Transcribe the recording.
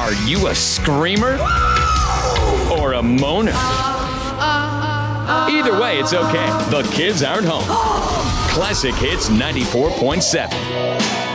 Are you a screamer or a moaner? Either way, it's okay. The kids aren't home. Classic Hits 94.7.